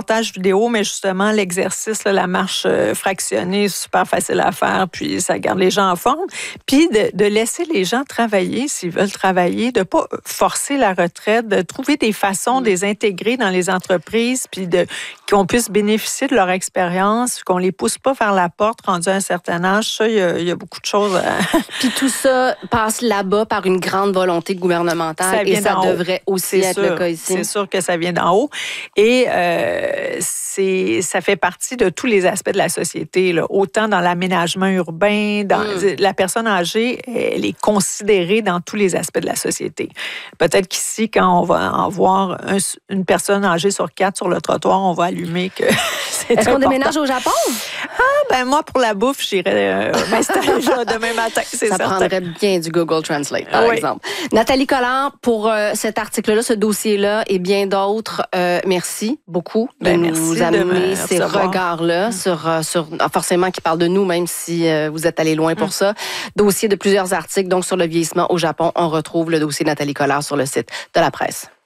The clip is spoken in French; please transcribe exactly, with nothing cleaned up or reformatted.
reportage vidéo, mais justement, l'exercice, là, la marche euh, fractionnée, super facile à faire, puis ça garde les gens en forme. Puis de, de laisser les gens travailler s'ils veulent travailler, de ne pas forcer la retraite, de trouver des façons de les intégrer dans les entreprises, puis de, qu'on puisse bénéficier de leur expérience, qu'on ne les pousse pas vers la porte rendu à un certain âge. Ça, il y a, il y a beaucoup de choses. À... Puis tout ça passe là-bas par une grande volonté gouvernementale ça et ça devrait haut. aussi c'est être sûr, le cas ici. C'est sûr que ça vient d'en haut. Et euh, c'est, ça fait partie de tous les aspects de la société, là. Autant dans l'aménagement urbain, dans mm. la personne âgée, elle est considérée dans tous les aspects de la société. Peut-être qu'ici, quand on va en voir un, une personne âgée sur quatre sur le trottoir, on va allumer que c'est Est-ce important. qu'on déménage au Japon? Ah, ben moi, pour la bouffe, j'irais euh, m'installer là demain matin, c'est Ça certain. prendrait bien du Google Translate, par oui. exemple. Nathalie Collard, pour euh, cet article-là, ce dossier-là et bien d'autres, euh, merci beaucoup de ben, nous amener ces recevoir. regards-là mmh. sur, euh, sur forcément qui parlent de nous, même si euh, vous êtes allé loin pour mmh. ça. Dossier de plusieurs articles, donc sur le vieillissement au Japon. On retrouve le dossier Nathalie Collard sur le site de La Presse.